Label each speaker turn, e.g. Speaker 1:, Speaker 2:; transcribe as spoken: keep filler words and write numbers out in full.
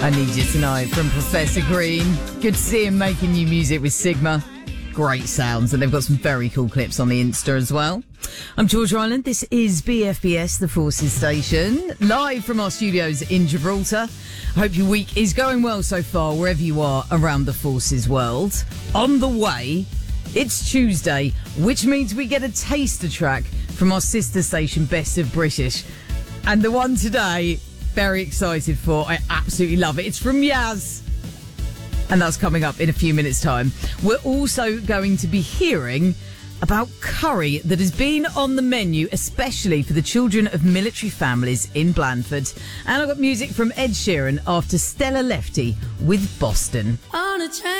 Speaker 1: I Need You Tonight from Professor Green. Good to see him making new music with Sigma. Great sounds, and they've got some very cool clips on the Insta as well. I'm George Ryland. This is B F B S, the Forces Station, live from our studios in Gibraltar. I hope your week is going well so far, wherever you are around the Forces world. On the way, it's Tuesday, which means we get a taster track from our sister station, Best of British. And the one today, very excited for. I absolutely love it. It's from Yaz. And that's coming up in a few minutes' time. We're also going to be hearing about curry that has been on the menu, especially for the children of military families in Blandford. And I've got music from Ed Sheeran after Stella Lefty with Boston.
Speaker 2: On a train.